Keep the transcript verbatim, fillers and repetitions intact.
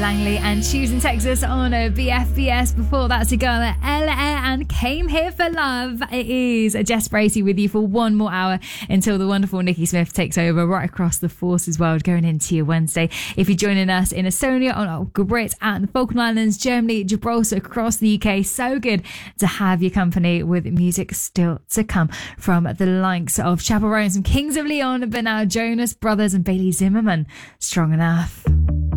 Langley and Shoes in Texas on a B F B S. Before that, Sigala, Ella and Came Here for Love. It is Jess Bracey with you for one more hour until the wonderful Nikki Smith takes over right across the Forces world going into your Wednesday. If you're joining us in Estonia, on Gabrit, and the Falkland Islands, Germany, Gibraltar, across the U K, so good to have your company with music still to come from the likes of Chappell Roan, some Kings of Leon, but now Jonas Brothers and Bailey Zimmerman. Strong Enough.